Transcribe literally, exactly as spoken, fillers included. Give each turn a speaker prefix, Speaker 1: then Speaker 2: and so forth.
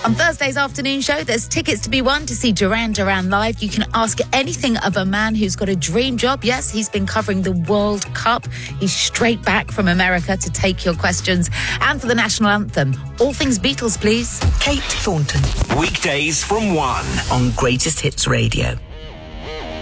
Speaker 1: On Thursday's afternoon show, there's tickets to be won to see Duran Duran live. You can ask anything of a man who's got a dream job. Yes, he's been covering the World Cup. He's straight back from America to take your questions. And for the national anthem, all things Beatles, please.
Speaker 2: Kate Thornton.
Speaker 3: Weekdays from one
Speaker 2: on Greatest Hits Radio.